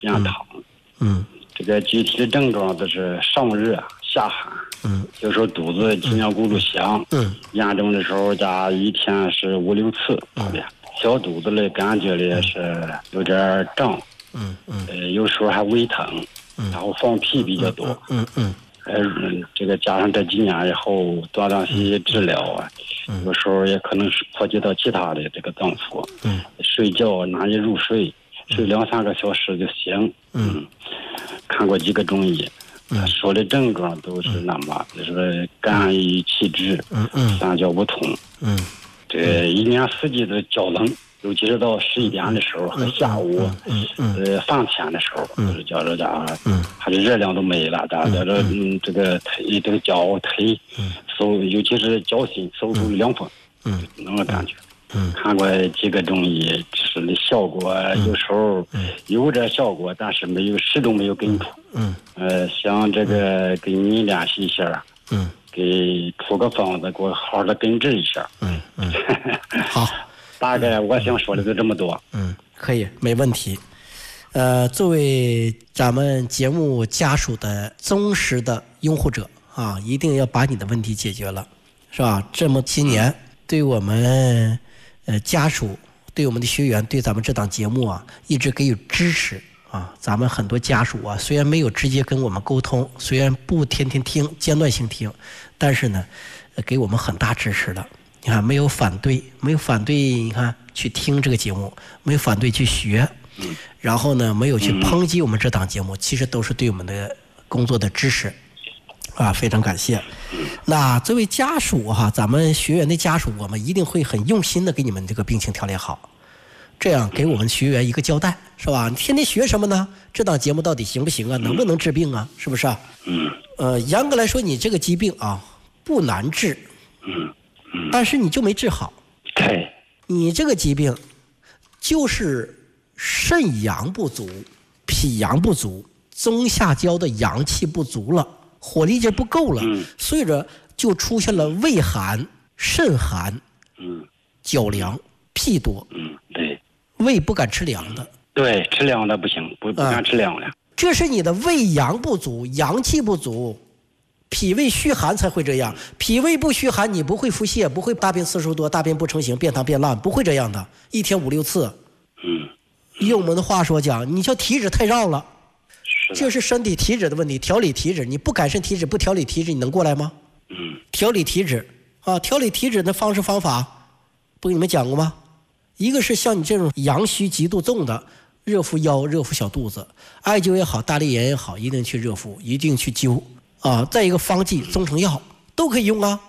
养躺。这个具体的症状都是上热下寒，有时候肚子经常咕噜响，严重的时候一天是5、6次，小肚子的感觉里是有点胀，有时候还胃疼，然后放屁比较多，这个加上这几年以后断断续续治疗啊，有时候也可能是波及到其他的这个脏腑，睡觉难以入睡，睡2、3个小时就醒，看过几个中医，说的症状都是那么，就是肝郁气滞，三焦不通，这一年四季都较冷，尤其是到11点的时候和下午，饭前的时候，就是叫这还是热量都没了，这个腿这个脚腿，尤其是脚心手出凉风，那种感觉。看过几个中医，吃的效果有时候有点效果，但是始终没有根除。想这个给你联系一下，给出个方子，给我好好的根治一下。 好， 大概我想说的就这么多。 可以，没问题。作为咱们节目家属的忠实的拥护者啊，一定要把你的问题解决了，是吧？这么些年，对我们家属，对我们的学员，对咱们这档节目啊，一直给予支持啊。咱们很多家属啊，虽然没有直接跟我们沟通，虽然不天天听，间断性听，但是呢，给我们很大支持的。你看，没有反对，你看去听这个节目，没有反对去学，然后呢，没有去抨击我们这档节目，其实都是对我们的工作的支持。啊，非常感谢。那作为家属哈，咱们学员的家属，我们一定会很用心的给你们这个病情调理好，这样给我们学员一个交代，是吧？你天天学什么呢？这档节目到底行不行啊？能不能治病啊？是不是啊？严格来说，你这个疾病啊不难治，但是你就没治好。 对， 你这个疾病就是肾阳不足、脾阳不足、中下焦的阳气不足了。火力劲不够了，所以着就出现了胃寒、肾寒，脚凉、屁多， 对， 胃不敢吃凉的， 对，吃凉的不行，不敢吃凉的。 这是你的胃阳不足、阳气不足，脾胃虚寒才会这样。脾胃不虚寒，你不会腹泻，不会大便次数多、大便不成形、便溏便烂，不会这样的，一天5、6次。用我们的话说讲，你叫体质太绕了。这是身体体质的问题，调理体质，你不改善体质，不调理体质，你能过来吗？调理体质啊，调理体质的方式方法，不给你们讲过吗？一个是像你这种阳虚极度重的，热敷腰，热敷小肚子，艾灸也好，大力盐也好，一定去热敷，一定去灸啊。再一个方剂、中成药都可以用啊。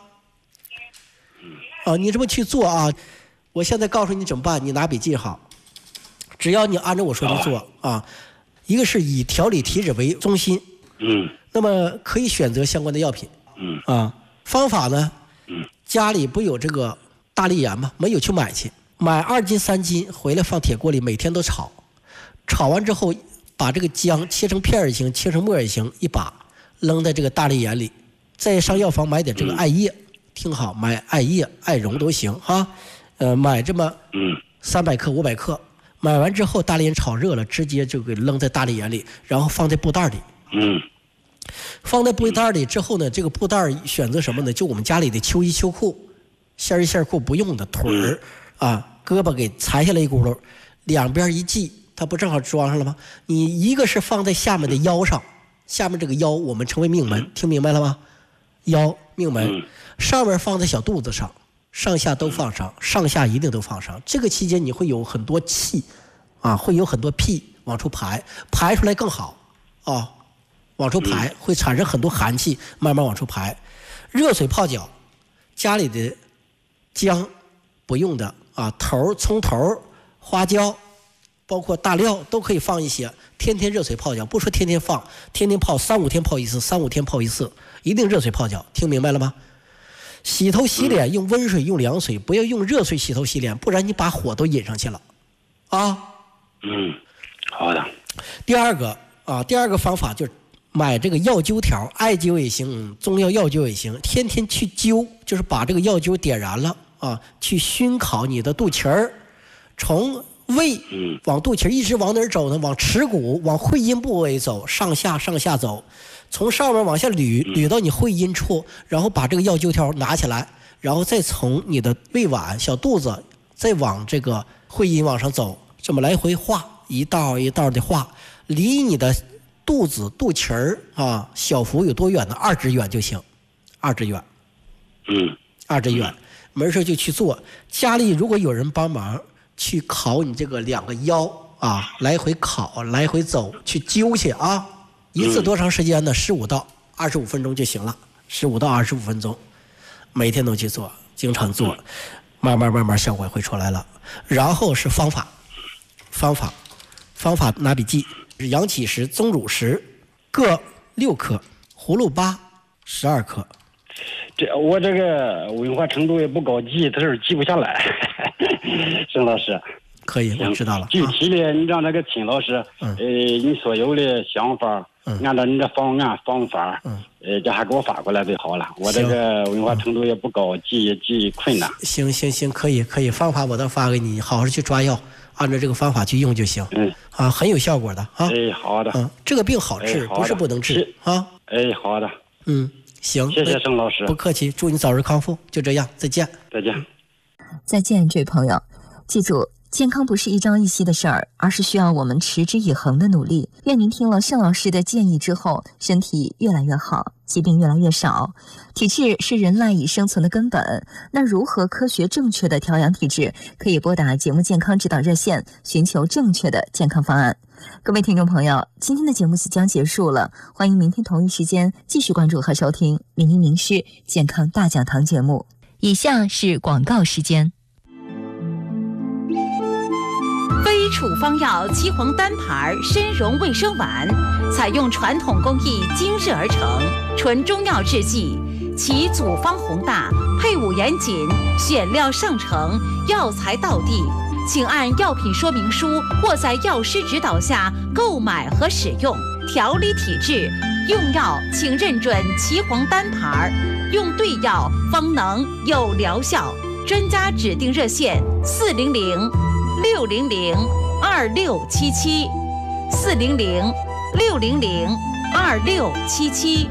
你这么去做啊，我现在告诉你怎么办，你拿笔记好，只要你按照我说的做啊。一个是以调理体质为中心，那么可以选择相关的药品，方法呢，家里不有这个大力盐吗？没有去买去，买2斤3斤回来放铁锅里，每天都炒，炒完之后把这个姜切成片也行，切成末也行，一把扔在这个大力盐里，再上药房买点这个艾叶，听好，买艾叶、艾绒都行哈，买这么300克、500克。买完之后，大力盐炒热了，直接就给扔在大力盐里，然后放在布袋里。放在布袋里之后呢，这个布袋选择什么呢？就我们家里的秋衣秋裤，线衣线裤不用的，腿儿胳膊给裁下来一轱辘，两边一系，它不正好装上了吗？你一个是放在下面的腰上，下面这个腰我们称为命门，听明白了吗？腰命门，上面放在小肚子上。上下都放上，上下一定都放上。这个期间你会有很多气，会有很多屁往出排，排出来更好，往出排会产生很多寒气，慢慢往出排。热水泡脚，家里的姜不用的葱头、花椒，包括大料都可以放一些。天天热水泡脚，不说天天放，天天泡3、5天泡一次，3、5天泡一次，一定热水泡脚，听明白了吗？洗头洗脸用温水用凉水，不要用热水洗头洗脸，不然你把火都引上去了好的。 第二个方法就是买这个药灸条，艾灸也行，中药药灸也行，天天去灸，就是把这个药灸点燃了去熏烤你的肚脐儿，从胃往肚脐一直往哪儿走呢？往耻骨，往会阴部位走，上下走，从上面往下捋到你会阴处，然后把这个药灸条拿起来，然后再从你的胃脘、小肚子再往这个会阴往上走，这么来回画，一道一道的画，离你的肚脐儿啊小腹有多远呢？2指远就行，2指远。2指远，没事就去做。家里如果有人帮忙去烤你这个2个腰啊，来回烤，来回走，去揪去啊。一次多长时间呢？15到25分钟就行了，15到25分钟，每天都去做，经常做，慢慢效果会出来了。然后是方法拿笔记：阳起石、棕乳石各6克，葫芦巴12克。 我这个文化程度也不高，记它是记不下来。沈老师， 可以，我知道了。 具体的，你让那个秦老师，你所有的想法，按照你的方法，这还给我发过来就好了。我这个文化程度也不高，记困难。 行，可以，方法我都发给你，好好去抓药，按照这个方法去用就行。很有效果的啊。 好的。 这个病好治，不是不能治啊。 好的。 行， 谢谢盛老师， 不客气，祝你早日康复。就这样，再见。 再见，这位朋友，记住，健康不是一朝一夕的事儿，而是需要我们持之以恒的努力。愿您听了盛老师的建议之后，身体越来越好，疾病越来越少。体质是人赖以生存的根本，那如何科学正确的调养体质？可以拨打节目健康指导热线，寻求正确的健康方案。各位听众朋友，今天的节目即将结束了，欢迎明天同一时间继续关注和收听名医名师健康大讲堂节目。以下是广告时间。 非处方药岐黄单牌参茸卫生丸，采用传统工艺精制而成，纯中药制剂，其组方宏大，配伍严谨，选料上乘，药材到地。请按药品说明书或在药师指导下购买和使用。调理体质，用药请认准岐黄单牌，用对药方能有疗效。专家指定热线400-600-2677，400-600-2677。